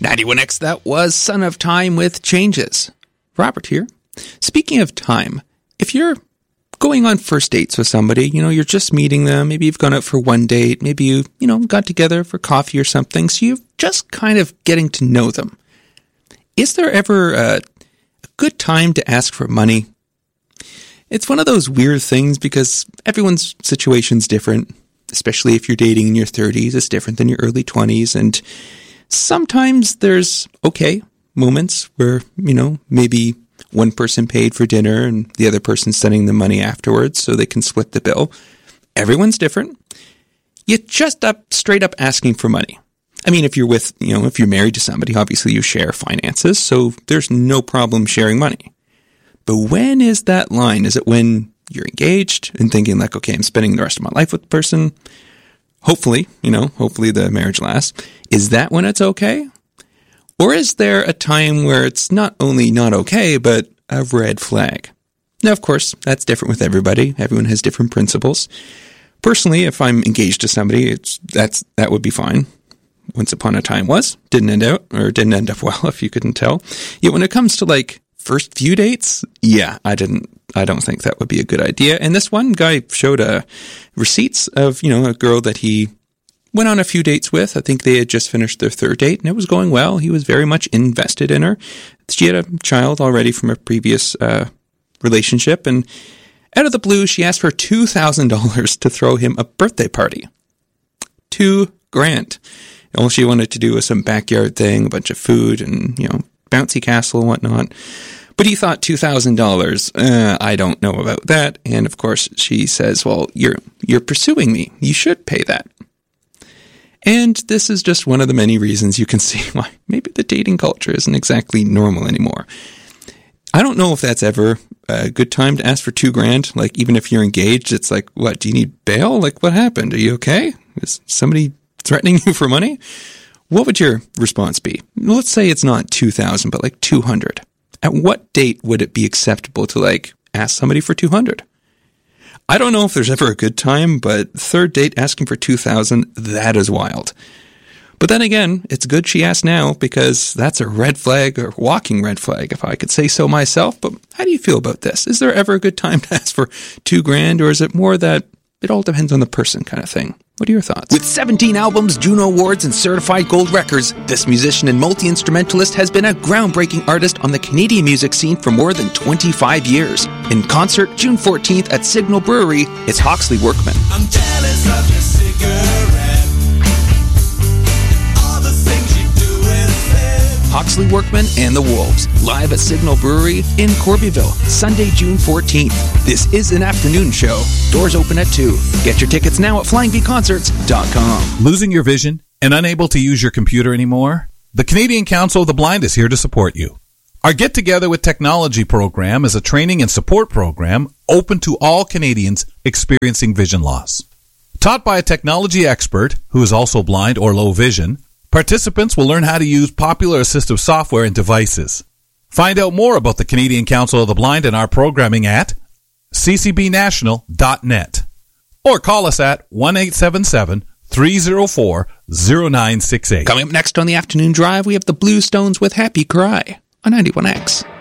91X, that was Son of Time with Changes. Robert here. Speaking of time, if you're going on first dates with somebody, you're just meeting them, maybe you've gone out for one date, maybe you got together for coffee or something, so you're just kind of getting to know them. Is there ever a good time to ask for money? It's one of those weird things because everyone's situation's different, especially if you're dating in your 30s, it's different than your early 20s, and sometimes there's moments where, maybe one person paid for dinner and the other person's sending the money afterwards so they can split the bill. Everyone's different. You just straight up asking for money. I mean, if you're if you're married to somebody, obviously you share finances, so there's no problem sharing money. But when is that line? Is it when you're engaged and thinking like, okay, I'm spending the rest of my life with the person? Hopefully the marriage lasts. Is that when it's okay? Or is there a time where it's not only not okay, but a red flag? Now, of course, that's different with everybody. Everyone has different principles. Personally, if I'm engaged to somebody, that would be fine. Once upon a time didn't end up well, if you couldn't tell. Yet when it comes to first few dates, I don't think that would be a good idea. And this one guy showed receipts of, a girl that he went on a few dates with. I think they had just finished their third date and it was going well. He was very much invested in her. She had a child already from a previous relationship, and out of the blue, she asked for $2,000 to throw him a birthday party. $2,000. All she wanted to do was some backyard thing, a bunch of food and, bouncy castle and whatnot. But he thought $2,000, I don't know about that. And of course, she says, well, you're pursuing me. You should pay that. And this is just one of the many reasons you can see why maybe the dating culture isn't exactly normal anymore. I don't know if that's ever a good time to ask for $2,000. Even if you're engaged, it's like, what, do you need bail? What happened? Are you okay? Is somebody threatening you for money? What would your response be? Let's say it's not 2,000, but 200. At what date would it be acceptable to ask somebody for 200? I don't know if there's ever a good time, but third date asking for 2,000, that is wild. But then again, it's good she asked now because that's a red flag, or walking red flag, if I could say so myself. But how do you feel about this? Is there ever a good time to ask for $2,000, or is it more that it all depends on the person kind of thing? What are your thoughts? With 17 albums, Juno Awards, and certified gold records, this musician and multi-instrumentalist has been a groundbreaking artist on the Canadian music scene for more than 25 years. In concert, June 14th at Signal Brewery, it's Hawksley Workman. I'm jealous of your cigarette. All the things you do with it. Hawksley Workman and the Wolves, live at Signal Brewery in Corbyville, Sunday, June 14th. This is an afternoon show. Doors open at 2. Get your tickets now at flyingvconcerts.com. Losing your vision and unable to use your computer anymore? The Canadian Council of the Blind is here to support you. Our Get Together with Technology program is a training and support program open to all Canadians experiencing vision loss. Taught by a technology expert who is also blind or low vision, participants will learn how to use popular assistive software and devices. Find out more about the Canadian Council of the Blind and our programming at ccbnational.net or call us at 1-877-304-0968. Coming up next on the afternoon drive, we have the Blue Stones with Happy Cry on 91X.